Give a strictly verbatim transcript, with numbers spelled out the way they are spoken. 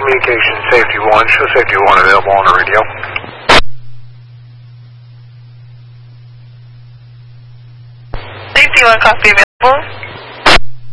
Communication Safety one, show Safety one available on the radio. Safety one, copy available.